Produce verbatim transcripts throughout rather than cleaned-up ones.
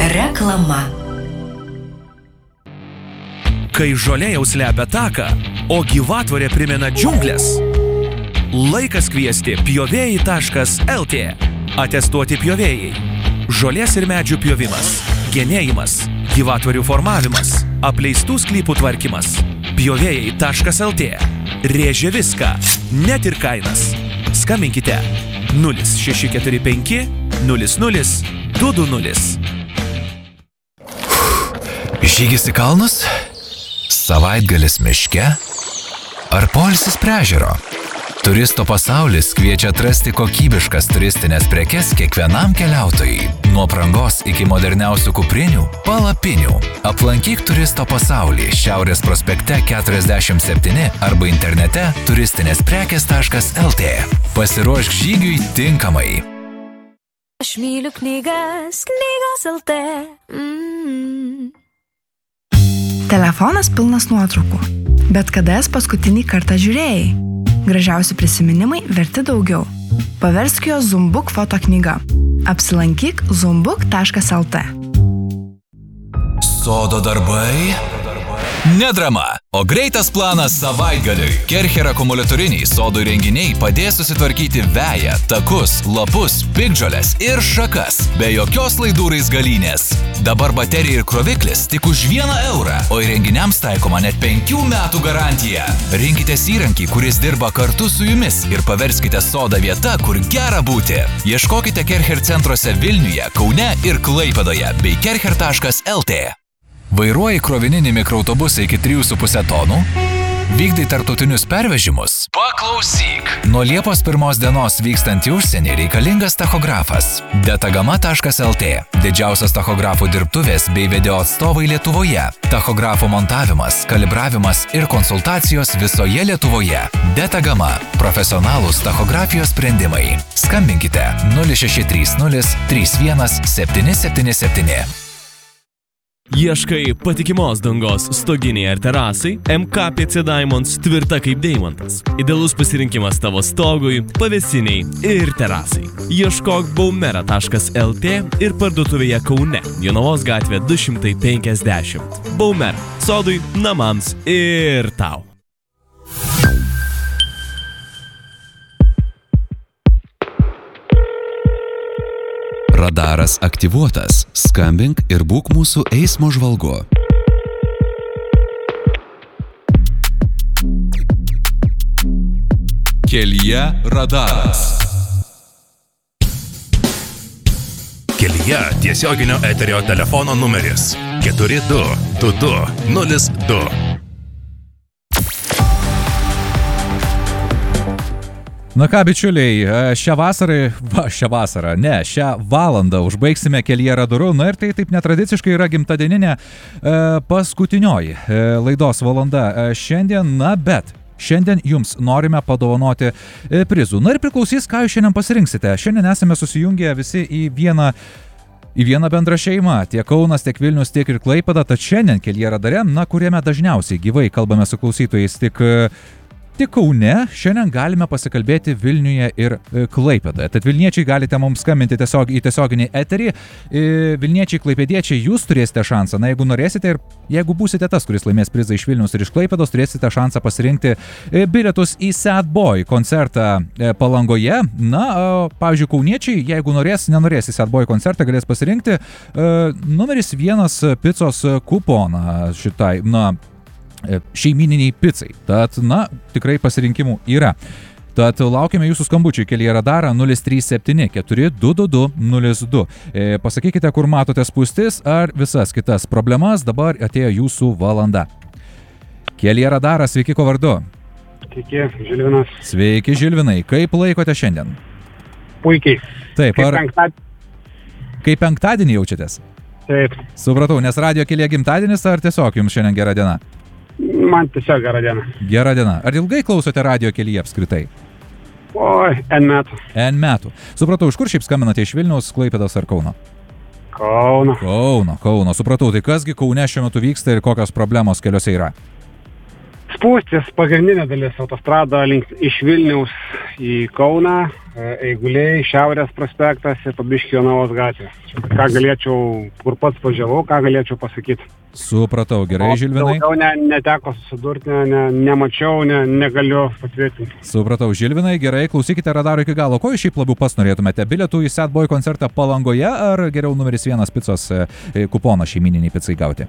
Reklama. Kai žolė jau slepia taką, o gyvatvorė primena džiunglės, laikas kviesti pjovėjai taškas el tė. Atestuoti pjovėjai. Žolės ir medžių pjovimas, genėjimas, gyvatvorių formavimas, apleistų sklypų tvarkymas. pjovėjai taškas el tė. Rėžia viską, net ir kainas. Skambinkite nulis šeši keturi penki nulis nulis du du nulis. Žygis į kalnus? Savaitgalis miške? Ar poilsis prie ežero? Turisto pasaulis kviečia atrasti kokybiškas turistinės prekes kiekvienam keliautojui. Nuo prangos iki moderniausių kuprinių, palapinių. Aplankyk turisto pasaulį Šiaurės prospekte keturiasdešimt septyni arba internete turistinės prekės taškas el tė. Pasiruošk žygiui tinkamai. Aš myliu knygas, knygos el tė. Mm. Telefonas pilnas nuotraukų. Bet kada jas paskutinį kartą žiūrėjai? Gražiausi prisiminimai verti daugiau. Paversk jo Zumbook foto knyga. Apsilankyk zumbook taškas el tė. Sodo darbai? Ne drama, o greitas planas savaitgaliui. Kercher akumuliatoriniai sodo įrenginiai padės susitvarkyti veją, takus, lapus, piktžoles ir šakas. Be jokios laidų raizgalynės. Dabar baterija ir kroviklis tik už vieną eurą, o įrenginiams taikoma net penkių metų garantija. Rinkitės įrankį, kuris dirba kartu su jumis ir paverskite sodą vieta, kur gera būti. Ieškokite Kercher centruose Vilniuje, Kaune ir Klaipėdoje bei kercher taškas el tė. Vairuoji krovininį mikroautobusą iki trijų su puse tonų? Vykdai tarptautinius pervežimus? Paklausyk! Nuo Liepos pirmos dienos vykstant į užsienį reikalingas tachografas. Detagama taškas el tė. Didžiausios tachografų dirbtuvės bei video atstovai Lietuvoje. Tachografų montavimas, kalibravimas ir konsultacijos visoje Lietuvoje. Detagama. Profesionalūs tachografijos sprendimai. Skambinkite nulis šeši trys nulis trys vienas septyni septyni septyni. Ieškai patikimos dangos stoginiai ar terasai? em ką pė cė Diamonds tvirta kaip deimantas. Idealus pasirinkimas tavo stogui, pavėsiniai ir terasai. Ieškok baumera taškas el tė ir parduotuvėje Kaune, Jonavos gatvė du šimtai penkiasdešimt. Baumera. Sodui, namams ir tau. Radaras aktyvuotas. Skambink ir būk mūsų eismo žvalgu. Kelyje radaras. Kelyje tiesioginio eterio telefono numeris keturi du du du nulis du. Na ką, bičiuliai, šią vasarą, va, šią vasarą, ne, šią valandą užbaigsime Kelyje radaru, na ir tai taip netradiciškai yra gimtadieninė e, paskutinioji e, laidos valanda e, šiandien, na bet šiandien jums norime padovanoti e, prizų. Na ir priklausys, ką jūs šiandien pasirinksite. Šiandien esame susijungę visi į vieną Į vieną bendrą šeimą, tiek Kaunas, tiek Vilnius, tiek ir Klaipėda, tad šiandien Kelyje radare, na, kuriame dažniausiai gyvai kalbame su klausytojais tik Tik Kaune, šiandien galime pasikalbėti Vilniuje ir Klaipėdoje. Tad Vilniečiai galite mums skambinti tiesiog į tiesioginį eterį. Vilniečiai, klaipėdiečiai, jūs turėsite šansą. Na, jeigu norėsite ir jeigu būsite tas, kuris laimės prizą iš Vilniaus ir iš Klaipėdos, turėsite šansą pasirinkti bilietus į Sad Boy koncertą Palangoje. Na, pavyzdžiui, kauniečiai, jeigu norės, nenorės į Sad Boy koncertą, galės pasirinkti numeris vienas picos kuponą šitai, na, šeimininiai picai. Tad, na, tikrai pasirinkimų yra. Tad laukiame jūsų skambučių į Kelyje radarą nulis trys septyni keturi du du du nulis du. E, pasakykite, kur matote spūstis ar visas kitas problemas. Dabar atėjo jūsų valanda. Kelyje radaras, sveiki, ko vardu? Sveiki, Žilvinas. Sveiki, Žilvinai. Kaip laikote šiandien? Puikiai. Taip, kaip ar... penktadienį. Kaip penktadienį jaučiatės? Taip. Supratau, nes radio Kelyje gimtadienis ar tiesiog jums šiandien gera diena? Man tiesiog gera diena. Gera diena. Ar ilgai klausote radio Kelyje apskritai? Oi, N metų. N metų. Supratau, iš kur šiaip skambinate, iš Vilniaus, Klaipėdos ar Kauno? Kauno. Kauno, Kauno. Supratau, tai kasgi Kaune šiuo metu vyksta ir kokios problemos keliuose yra? Spūstis pagrindinė dalis autostrada link iš Vilniaus į Kauną, eiguliai, Šiaurės prospektas ir pabiškio Jonavos gatvė. Ką galėčiau, kur pats važiavau, ką galėčiau pasakyti. Supratau, gerai, Žilvinai. Daugiau ne, neteko susidurti, ne, ne, nemačiau, ne, negaliu patvirtinti. Supratau, Žilvinai, gerai, klausykite radaro iki galo. Ko jūs šiaip labiau pas norėtumėte? Bilietų į Sad Boy koncertą Palangoje ar geriau numeris vienas picos kuponą šeimininiai pizzai gauti?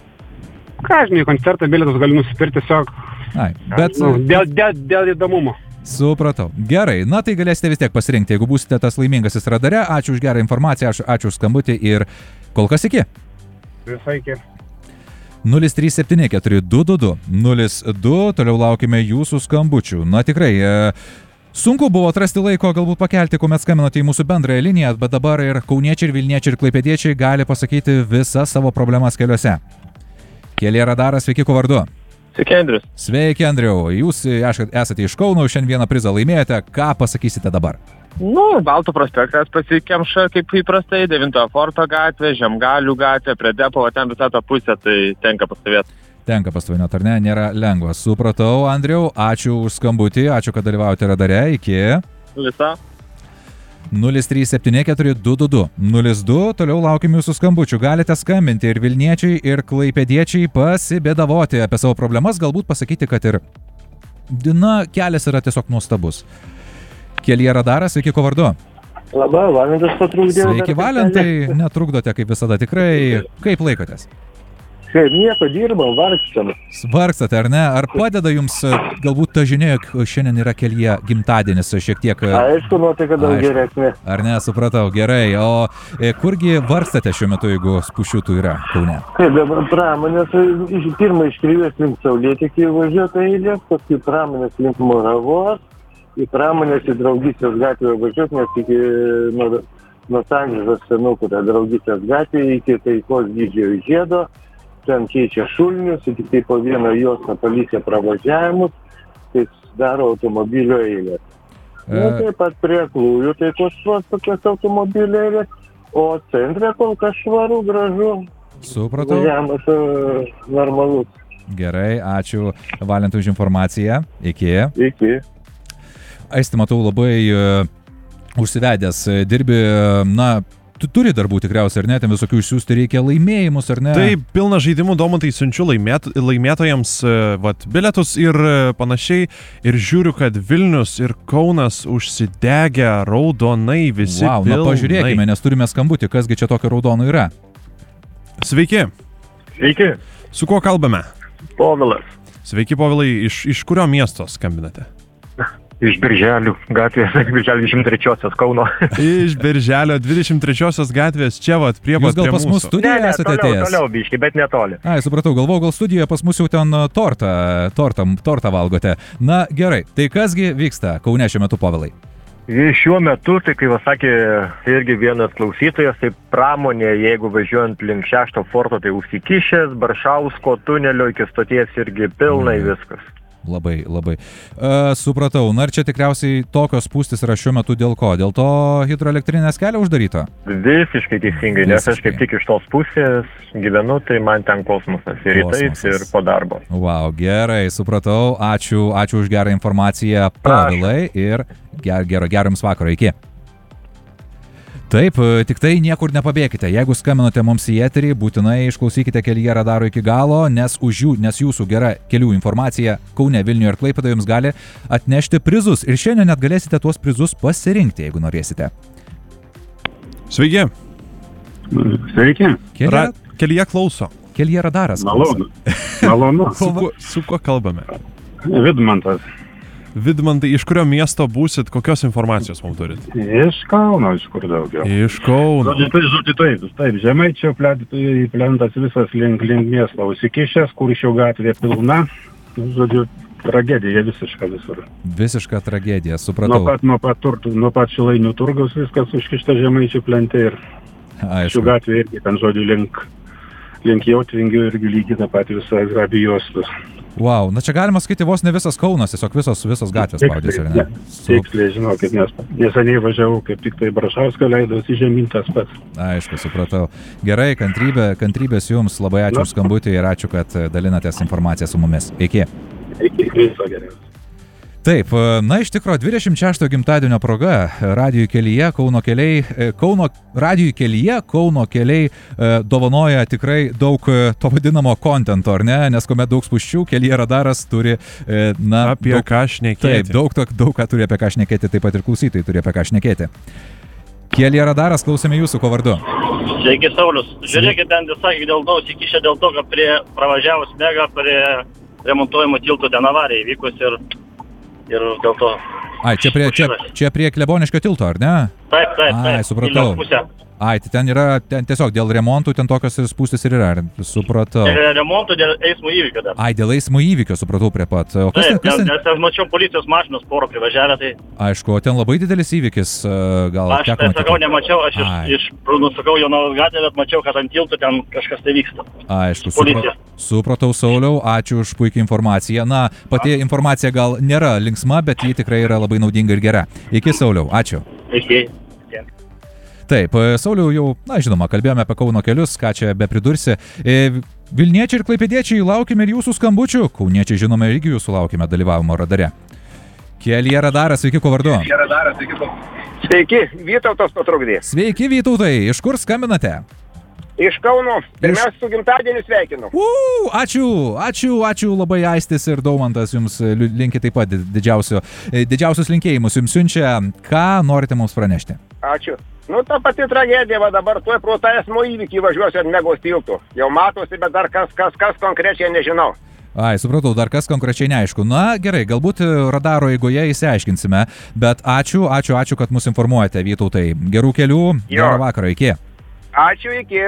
Ką, žinai, koncertą bilietus galiu nusipirti tiesiog Ai, bet... nu, dėl, dėl, dėl įdomumo. Supratau. Gerai, na tai galėsite vis tiek pasirinkti, jeigu būsite tas laimingasis radare. Ačiū už gerą informaciją, ačiū, ačiū už skambutį ir kol kas iki. Visai iki. nulis trys septyni keturi du du du nulis du, toliau laukime jūsų skambučių. Na tikrai, e, sunku buvo atrasti laiko galbūt pakelti, kuomet skambinote į mūsų bendrąją liniją, bet dabar ir kauniečiai, ir vilniečiai, ir klaipėdiečiai gali pasakyti visas savo problemas keliuose. Kelyje radaras, sveiki, kuo vardu? Sveiki, Andrius. Sveiki, Andriau. Jūs esate iš Kauno, šiandien vieną prizą laimėjote. Ką pasakysite dabar? Nu, Baltų prospektas pasikemša kaip įprastai, devintojo forto gatvė, Žemgalių gatvė, prie depo, ten visą tą pusę, tai tenka pastovėti. Tenka pastovėti, ar ne? Nėra lengva. Supratau, Andriau. Ačiū už skambutį, ačiū, kad dalyvaujate radare. Iki. Visa. nulis trys septyni keturi du du du nulis du, toliau laukim jūsų skambučių. Galite skambinti ir vilniečiai, ir klaipėdiečiai pasibėdavoti apie savo problemas, galbūt pasakyti, kad ir, na, kelias yra tiesiog nuostabus. Kelyje radaras, sveiki, kuo vardu? Labai, Valentas patrukdė. Sveiki, Valentai, netrukdote kaip visada, tikrai. Kaip laikotės? Kaip nieko dirbam, vargstam. Vargstate, ar ne? Ar padeda jums galbūt ta žinia, jog šiandien yra kelyje gimtadienis šiek tiek... Aišku, nuotaika daug geresnė. Ar ne, supratau, gerai. O kurgi vargstate šiuo metu, jeigu spūšiutų yra Kaune? Kaip dabar pramonės, pirmą iš Kryvės link Saulėtekį važiuota eilės, paskui pramonės link Moravos, į pramonės į Draugystės gatvę važiuot, nes iki nuo, nuo Sankryžos senukų Draugystės gatvė iki Taikos didžiojo žiedo. Ten keičia šulinius, tik tai po vieną juostą policija pravažiavimus, tai daro automobilio eilės. E... Nu, taip pat prie Klųjų Taikos tokios automobilio eilės, o centre kol kas švaru, gražu. Supratau. Važiavimas normalus. Gerai, ačiū Valentui už informaciją. Iki. Iki. Aisti, matau, labai uh, užsivedęs dirbi, na, tu turi darbų tikriausiai, ar ne, ten visokių išsiųsti reikia laimėjimus, ar ne? Tai pilna žaidimų, Domantai, siunčiu laimėt, laimėtojams vat, bilietus ir panašiai. Ir žiūriu, kad Vilnius ir Kaunas užsidegę raudonai visi wow, pilnai. Na pažiūrėkime, nes turime skambutį, kasgi čia tokio raudono yra. Sveiki. Sveiki. Su kuo kalbame? Povilas. Sveiki, Povilai. Iš, iš kurio miesto skambinate? Iš Birželių gatvės, Birželio dvidešimt trečiosios Kauno. Iš Birželio dvidešimt trečiosios gatvės, čia vat, prie pat prie mūsų. Jūs gal pas mus studijoje esate toliau, atėjęs? Toliau, biški, bet netoli. Ai, supratau, galvojau, gal studijoje pas mus jau ten tortą, tortą, tortą valgote. Na, gerai, tai kasgi vyksta Kaune šiuo metu, Povilai? Šiuo metu, tai kaip sakė irgi vienas klausytojas, tai pramonė, jeigu važiuojant link šešto forto, tai užsikišęs, Baršausko tunelio iki stoties irgi pilnai mm. viskas. Labai, labai. Uh, supratau. Na ir čia tikriausiai tokios spūstis yra šiuo metu dėl ko? Dėl to hidroelektrinės kelio uždaryto? Visiškai teisingai, nes aš kaip tik iš tos pusės gyvenu, tai man ten kosmosas. Ir rytais, ir po darbo. Wow, gerai, supratau. Ačiū, ačiū už gerą informaciją, Povilai. Ir ger, gero, gero jums vakaro. Iki. Taip, tik tai niekur nepabėkite. Jeigu skambinote mums į eterį, būtinai išklausykite Kelyje radaro iki galo, nes, už jų, nes jūsų gera kelių informacija Kaune, Vilniuje ir Klaipėdoje jums gali atnešti prizus. Ir šiandien net galėsite tuos prizus pasirinkti, jeigu norėsite. Sveiki. Sveiki. Kelyje, Ra, kelyje klauso. Kelyje radaras. Malonu. Malonu. su, kuo, su kuo kalbame? Vidmantas. Vidmantai, iš kurio miesto būsit, kokios informacijos mums turit? Iš Kauno, iš kur daugiau. Iš Kauno. Žodžiu, taip, taip, Žemaičio plentas visas link, link miesto užsikišęs, Kuršio gatvė pilna, žodžiu, tragedija visiška visur. Visiška tragedija, supratau. Nuo pat, nuo pat, turtų, nuo pat Šilainių turgaus viskas užkišta Žemaičio plente ir šių gatvė irgi, ten žodžiu, link, link Jautvingių irgi lygiai tą pat visą grabijostus. Wow, na čia galima sakyti vos ne visas Kaunas, tiesiog visos, visos gatvės spaudėsi, ar ne? Tiksliai, žinokit, nes neseniai važiavau, kaip tik tai Brašauską leidosi žemintas pats. Aišku, supratau. Gerai, kantrybė, kantrybės jums, labai ačiū už skambutį ir ačiū, kad dalinatės informaciją su mumis. Iki. Iki viso geriausio. Taip, na iš tikro dvidešimt šeštojo gimtadienio proga Radijų kelyje Kauno keliai, Kauno Radijų kelyje Kauno keliai e, dovanoja tikrai daug to vadinamo kontento, ar ne? Nes kuomet daug spūsčių, kelyje radaras turi, e, na... Apie daug, ką šnekėti. Taip, daug, daug, daug ką turi apie ką šnekėti, taip pat ir klausytojai turi apie ką šnekėti. Kelyje radaras, klausome jūsų, ko vardu. Sveiki, Saulius. Žiūrėkit, ten sakė, dėl to, įsikišė dėl to, kad prie pravažiavus Mega, prie remontuojimo tiltų ten avarija įvykus ir... Ir dėl to... Ai, čia prie, čia, čia prie Kleboniškio tilto, ar ne? Taip, taip, taip. Ai, supratau. Ai, tai ten yra, ten tiesiog dėl remontų, ten tokios spūstis ir yra, supratau. Dėl remontų, dėl eismo įvykio dar. Ai, dėl eismo įvykio, supratau prie pat. O kas taip, ten, kas ten? nes aš mačiau policijos mašinos porą privažiavę, tai... Aišku, o ten labai didelis įvykis, gal aš teko tai matyti? sakau, nemačiau, aš Ai. iš, iš nusakau Jonavos gatvę, bet mačiau, kad ant tiltų ten kažkas tai vyksta. Aišku, supra, supratau, Sauliau, ačiū už puikią informaciją. Na, pati informacija gal nėra linksma, bet ji tikrai yra labai naudinga ir gera. Iki, Sauliau, ačiū. Iki. Taip, Sauliau, jau, na žinoma, kalbėjome apie Kauno kelius, ką čia be pridursi. Vilniečiai ir klaipėdiečiai, laukime ir jūsų skambučių. Kauniečiai, žinome, irgi jūsų laukime dalyvavimo radare. Kelyje radaras, sveiki, ko vardu? Kelyje radaras, sveiki, ko. Sveiki, Vytautas patrukdė. Sveiki, Vytautai, iš kur skambinate? Iš Kauno. Pirmiausia, su gimtadieniu sveikinu. U, ačiū, ačiū, ačiū labai Aistis ir Daumantas jums linki taip pat didžiausio, didžiausius linkėjimus jums siunčia. Ką norite mums pranešti? Ačiū. Nu, ta pati tragedija, va dabar tuoj pro tą eismo įvykį važiuosiu ant Megos tiltų. Jau matosi, bet dar kas, kas, kas konkrečiai nežinau. Ai, supratau, dar kas konkrečiai neaišku. Na, gerai, galbūt radaro eigoje įsiaiškinsime, bet ačiū, ačiū, ačiū, kad mus informuojate, Vytautai. Gerų kelių, gerą vakarą, iki. Ačiū, iki.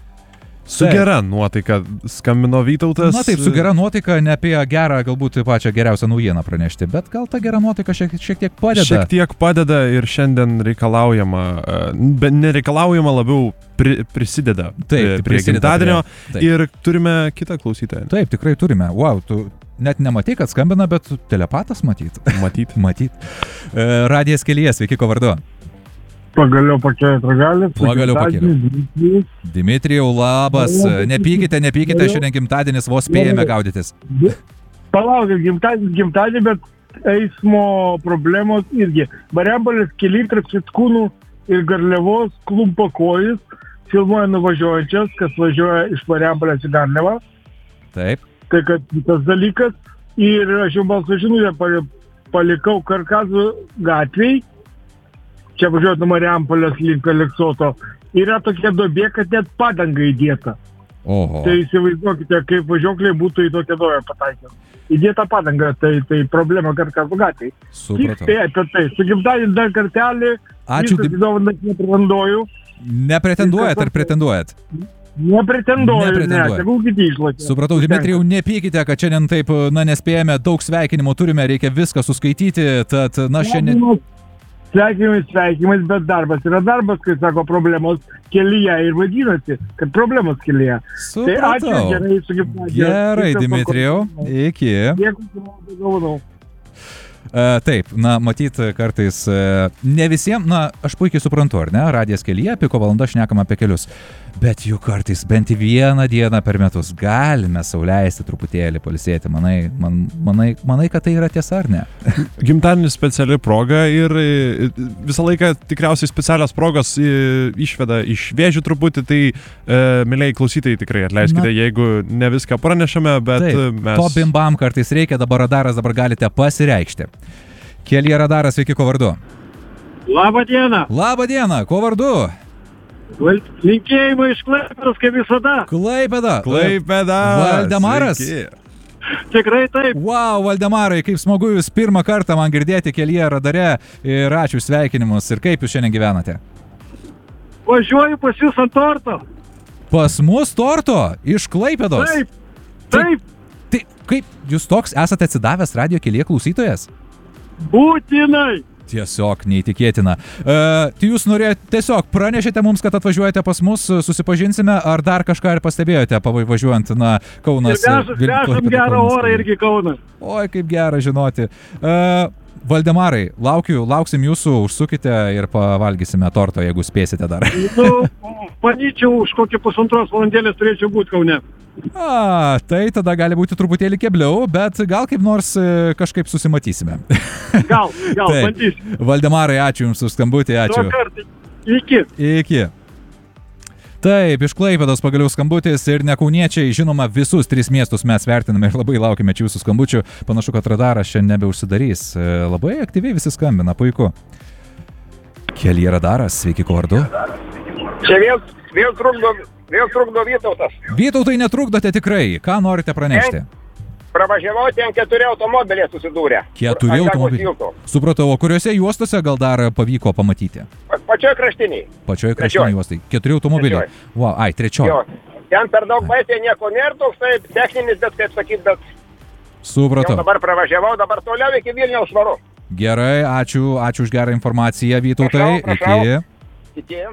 Su taip. Gera nuotaika skambino Vytautas. Na taip, su gera nuotaika, ne apie gerą, galbūt pačią geriausią naujieną pranešti, bet gal ta gera nuotaika šiek, šiek tiek padeda. Šiek tiek padeda ir šiandien reikalaujama, bet nereikalaujama labiau pri, prisideda taip, prie gimtadienio. Ir turime kitą klausytoją. Taip, tikrai turime. Wow, tu net nematai, kad skambina, bet telepatas matyt. Matyt. Matyt. Radijas kelyje, sveiki, ko vardu? Pagaliau pakėlė tragalis. Pagaliau pakėlė. Dimitrijau, labas. Nepykite, nepykite, šiandien gimtadienis, vos spėjame gaudytis. Palaukit, gimtadienis, gimtadienį, bet eismo problemos irgi. Marijampolės kely tarp Sitkūnų ir Garliavos klumpakojus filmuoja nuvažiuojančias, kas važiuoja iš Marijampolės į Garliavą. Taip. Tai kad tas dalykas. Ir aš jau balso žinutę palikau Karkazų gatvėj. Čia važiuoju nuo Marijampolės link Aleksoto. Yra tokia duobė, kad net padanga įdėta. Oho. Tai įsivaizduokite, kaip važiuokliai būtų į tokią duobę pataikę. Įdėta padanga, tai, tai problema Karkazų gatvėj. Supratau. Tai apie tai. Su gimtadieniu dar kartelį. Ačiū. Nepretenduoju. Nepretenduojat ar pretenduojat? Nepretenduoju, Nepretenduoju. ne, tegul kiti išlakė. Supratau, Dimitrijau, nepykite, kad šiandien taip, na, nespėjame, daug sveikinimų turime, reikia viską suskaityti, tad, na, šiandien... Sveikimais, sveikimais, bet darbas yra darbas, kai sako problemos kelyje ir vadinasi, kad problemos kelyje. Supratau. Tai ačiū, gerai, su gimtadieniu. Gerai, Dimitrijau, iki. Dėkui, dovanau. Uh, taip, na, matyt, kartais uh, ne visiems, na, aš puikiai suprantu, ar ne, radijas kelyje, piko valanda šnekam apie kelius, bet juk kartais bent vieną dieną per metus galime sau leisti truputėlį pailsėti, manai, man, manai, manai, kad tai yra tiesa, ar ne? Gimtadienis speciali proga ir visą laiką tikriausiai specialios progos išveda iš vėžių truputį, tai e, mėlyjei klausytojai tikrai atleiskite, na, jeigu ne viską pranešame, bet taip, mes... To bimbam kartais reikia, dabar radaras, dabar galite pasireikšti. Kelyje radaras, sveiki, ko vardu? Labą dieną. Labą dieną, ko vardu? Linkėjimai iš Klaipėdos, kaip visada. Klaipėda. Klaipėda. Valdemaras. Sveiki. Tikrai taip. Wow, Valdemarai, kaip smagu jūs pirmą kartą man girdėti kelyje radare ir ačiū sveikinimus. Ir kaip jūs šiandien gyvenate? Važiuoju pas jūs ant torto. Pas mus torto? Iš Klaipėdos? Taip, taip. Tai kaip, jūs toks esate atsidavęs radijo kelyje klausytojas? Būtinai. Tiesiog neįtikėtina. Uh, tai jūs norėjote, tiesiog pranešėte mums, kad atvažiuojate pas mus, susipažinsime, ar dar kažką ir pastebėjote, pavažiuojant, na, Kaunas. Ir vežam gerą orą irgi Kaunas. Oi, kaip gera žinoti. Uh, Valdemarai, laukiu, lauksim jūsų, užsukite ir pavalgysime torto, jeigu spėsite dar. Nu, manyčiau, už kokį pusantros valandėlės turėčiau būti Kaune. A, tai tada gali būti truputėlį kebliau, bet gal kaip nors e, kažkaip susimatysime. Gal, gal, Taip. bandysim. Valdemarai, ačiū Jums už skambutį, ačiū. Tuo kartą. Iki. Iki. Taip, iš Klaipėdos pagaliau skambutis ir ne kauniečiai, žinoma, visus tris miestus mes vertiname ir labai laukime čia jūsų skambučių. Panašu, kad radaras šiandien nebeužsidarys. Labai aktyviai visi skambina, puiku. Kelyje radaras, sveiki, kuo vardu? Čia vėl, vėl, trukdo, vėl trukdo Vytautas. Vytautai, netrukdote tikrai. Ką norite pranešti? Pravažiavau, ten keturi automobiliai susidūrė. Keturi automobiliai. Supratau, o kuriuose juostose gal dar pavyko pamatyti? Pačioj kraštiniai. Pačioj kraštiniai juostai. Keturi automobiliai. Wow, ai, trečioji. Jo. Ten per daug baisiai nieko nėra, toksai techninis, bet kaip sakyt, bet... Supratau. Jau dabar pravažiavau, dabar toliau iki Vilniaus varu. Gerai, ačiū, ačiū už gerą informaciją, Vytautai. Prašau, prašau. Iki. Iki.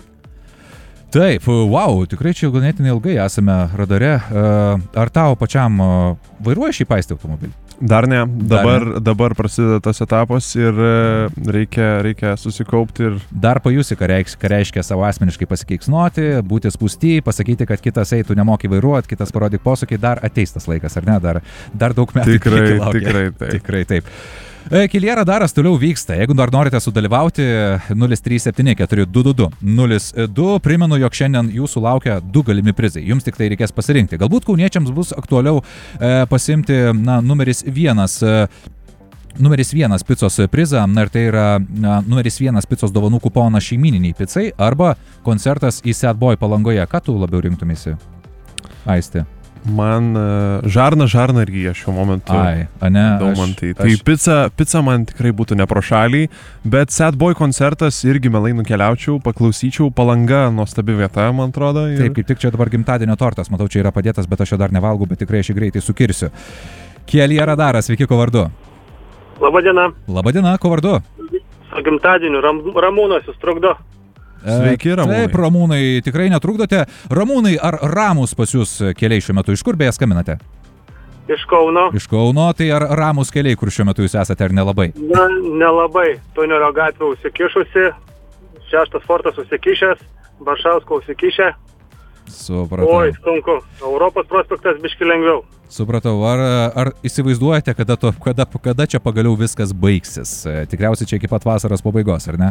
Taip, wow, tikrai čia ganėtinai ilgai esame radare. Ar tau pačiam vairuoja šį paistį automobilį? Dar ne, dabar, Dar ne. dabar prasideda tas etapas ir reikia, reikia susikaupti ir... Dar pajusi, ką reiškia, ką reiškia savo asmeniškai pasikeiksnuoti, būti spūsty, pasakyti, kad kitas eitų nemoki vairuoti, kitas parodyk posūkį, dar ateis tas laikas, ar ne? Dar, dar daug metų. Tikrai, tikrai taip. Tikrai taip. Kelyje radaras toliau vyksta. Jeigu dar norite sudalyvauti, nulis trys septyni keturi du du du nulis du. Primenu, jog šiandien jūsų laukia du galimi prizai. Jums tik tai reikės pasirinkti. Galbūt kauniečiams bus aktualiau e, pasimti na, numeris vienas. E, Numeris vienas picos prizą, na ir tai yra na, numeris vienas picos dovanų kuponas šeimyniniai picai arba koncertas į Sad Boy Palangoje. Ką tu labiau rinktumėsi, Aisti? Man uh, žarna, žarna irgi šiuo momentu. Ai, ane, Daumantai. aš, Tai aš... pica, pica man tikrai būtų ne pro šalį, bet Sad Boy koncertas irgi mielai nukeliaučiau, paklausyčiau, Palanga nuostabi vieta, man atrodo. Ir... Taip, kaip tik čia dabar gimtadienio tortas, matau, čia yra padėtas, bet aš jo dar nevalgau, bet tikrai aš jį greitai sukirsiu. Kelyje radaras, sveiki, ko vardu? Labadiena. Labadiena, ko vardu? Su gimtadieniu, Ram, Ramūnas jūs trukdo. Sveiki, Ramūnai. Taip, Ramūnai, tikrai netrukdote. Ramūnai, ar ramus pas jūs keliai šiuo metu? Iš kur beje skambinate? Iš Kauno. Iš Kauno, tai ar ramus keliai, kur šiuo metu jūs esate, ar nelabai? Na, nelabai. Tunelio gatvė užsikišusi, šeštas fortas užsikišęs, Baršausko užsikišę. Supratau. Oi, sunku. Europos prospektas biški lengviau. Supratau. Ar, ar įsivaizduojate, kada, to, kada, kada čia pagaliau viskas baigsis? Tikriausiai čia iki pat vasaros pabaigos, ar ne?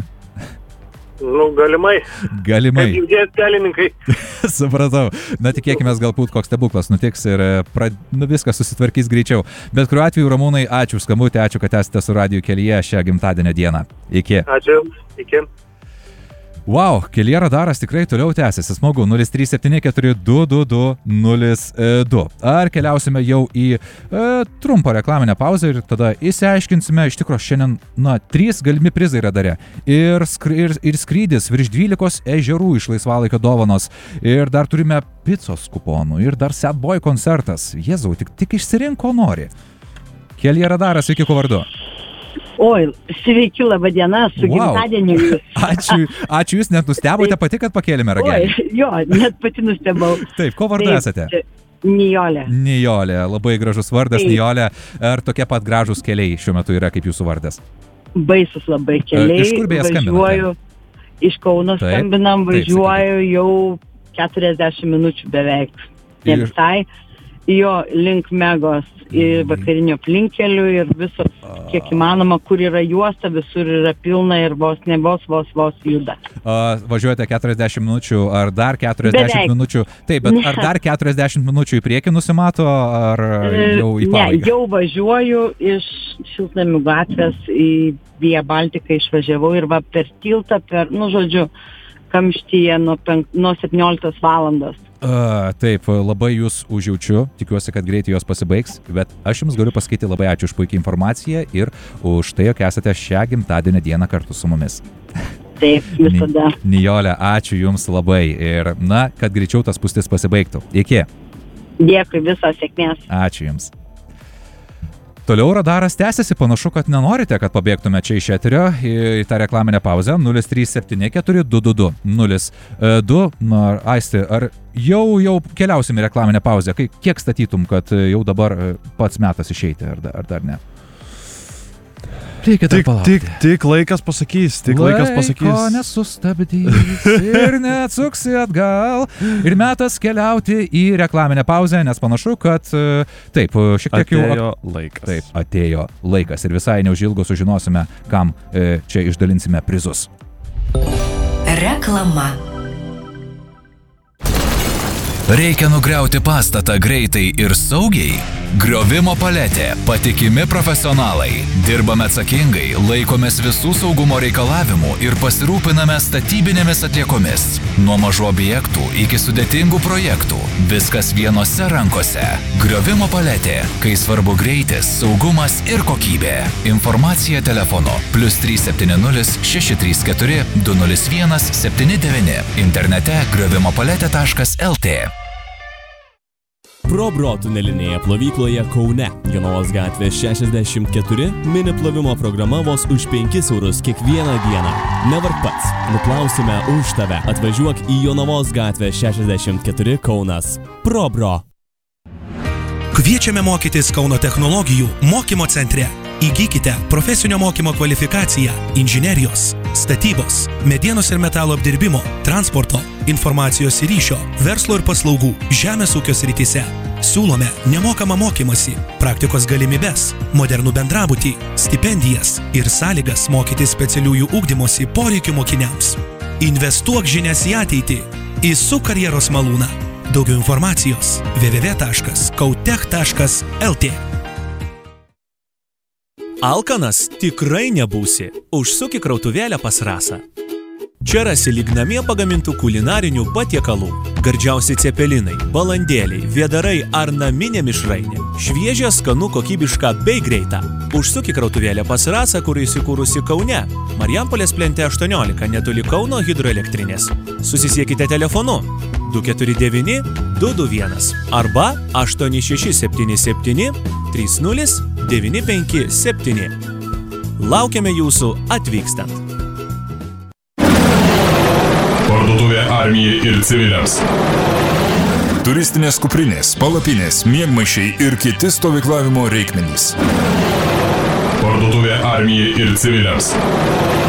Nu, galimai. Galimai. Kaip girdėjot, kelininkai. Supratau. Na, tikėkime, galbūt koks stebuklas nutiks ir pra... nu, viskas susitvarkys greičiau. Bet kuriuo atveju, Ramūnai, ačiū už skambutį, ačiū, kad esate su radiju kelyje šią gimtadienio dieną. Iki. Ačiū. Iki. Wow, kelyje radaras tikrai toliau tęsiasi. Smagu. nulis trys septyni keturi du du du nulis du. Ar keliausime jau į e, trumpą reklaminę pauzę ir tada įsiaiškinsime, iš tikrųjų šiandien, na, trys galimi prizai radare. Ir, skry, ir, ir skrydis virš dvylikos ežerų iš laisvalaikio dovanos. Ir dar turime picos kuponų. Ir dar Sad Boy koncertas. Jėzau, tik, tik išsirink, ko nori. Kelyje radaras, sveiki, ko vardu? Oi, sveiki, laba diena, su Wow. gimtadieniu. Ačiū, ačiū, jūs net nustebote pati, kad pakėlėme ragelį. Oi, jo, net pati nustebau. Taip, ko vardu Taip, esate? Nijolė. Nijolė, labai gražus vardas, Taip. Nijolė. Ar tokie pat gražus keliai šiuo metu yra kaip jūsų vardas? Baisus labai keliai. Iš kur beje skambinate? Važiuoju, iš Kauno Taip, skambinam, taip, važiuoju jau keturiasdešimt minučių beveik. Ne Ir- visai. Jo, link Megos į vakarinio aplinkelių ir visas, kiek įmanoma, kur yra juosta, visur yra pilna ir vos ne vos, vos, vos juda. A, važiuojate keturiasdešimt minučių ar dar keturiasdešimt Beveik. minučių? Taip, bet Ne. ar dar keturiasdešimt minučių į priekį nusimato, ar jau į Ne, pabaigą? jau važiuoju iš Šiltnamių gatvės į Via Baltiką, išvažiavau ir va per tiltą, per, nu, žodžiu, kamštyje nuo, penk, nuo septynioliktos valandos. A, taip, labai jūs užjaučiu, tikiuosi, kad greitai jos pasibaigs, bet aš jums galiu pasakyti labai ačiū už puikią informaciją ir už tai, jog esate šią gimtadienio dieną kartu su mumis. Taip, visada. Ni- Nijolė, ačiū jums labai ir, na, kad greičiau tas spūstis pasibaigtų. Iki. Dėkui, visos sėkmės. Ačiū jums. Toliau radaras tęsiasi, panašu, kad nenorite, kad pabėgtume čia iš eterio į tą reklaminę pauzę. nulis trys septyni keturi du du du nulis du. Na, Aisti, ar jau, jau keliausim į reklaminę pauzę? Kai, kiek statytum, kad jau dabar pats metas išeiti, ar, da- ar dar ne? Reikia dar tik, palaukti. tik, tik laikas pasakys, tik laikas pasakys. Laiko nesustabdys ir neatsuksi atgal. Ir metas keliauti į reklaminę pauzę, nes panašu, kad taip, šiek tiek jau... Atėjo laikas. Taip, atėjo laikas. Ir visai neužilgo sužinosime, kam e, čia išdalinsime prizus. Reklama. Reikia nugriauti pastatą greitai ir saugiai? Griovimo paletė. Patikimi profesionalai. Dirbame atsakingai, laikomės visų saugumo reikalavimų ir pasirūpiname statybinėmis atliekomis. Nuo mažų objektų iki sudėtingų projektų. Viskas vienose rankose. Griovimo paletė. Kai svarbu greitis, saugumas ir kokybė. Informacija telefonu plius trys septyni nulis šeši trys keturi du nulis vienas septyni devyni. Internete griovimo paletė taškas lt. ProBro tunelinėje plovykloje Kaune, Jonavos gatvė šešiasdešimt keturi, mini plovimo programa vos už penkis eurus kiekvieną dieną. Nevark pats, nuplausime už tave. Atvažiuok į Jonavos gatvę šešiasdešimt keturi Kaunas. ProBro. Kviečiame mokytis Kauno technologijų mokymo centre. Įgykite profesinio mokymo kvalifikaciją inžinerijos, statybos, medienos ir metalo apdirbimo, transporto, informacijos ir ryšio, verslo ir paslaugų, žemės ūkio srityse. Siūlome nemokamą mokymąsi, praktikos galimybes, modernų bendrabutį, stipendijas ir sąlygas mokyti specialiųjų ugdymosi poreikių mokiniams. Investuok žinias į ateitį. Įsuk karjeros malūną. Daugiau informacijos w w w taškas kautech taškas lt. Alkanas tikrai nebūsi. Užsuk į krautuvėlę pas Rasą. Čia rasi lyg namie pagamintų kulinarinių patiekalų. Gardžiausi cepelinai, balandėliai, vėdarai ar naminė mišrainė. Šviežia, skanu, kokybiška bei greita. Užsuk į krautuvėlę pas Rasą, kur įsikūrusi Kaune. Marijampolės plente aštuoniolika, netoli Kauno hidroelektrinės. Susisiekite telefonu du keturi devyni du du vienas arba aštuoni šeši septyni septyni trys nulis devyni penki septyni. Laukiame jūsų atvykstant. Parduotuvė armijai ir civiliams. Turistinės kuprinės, palapinės, miegmaišiai ir kiti stovyklavimo reikmenys. Parduotuvė armijai ir civiliams.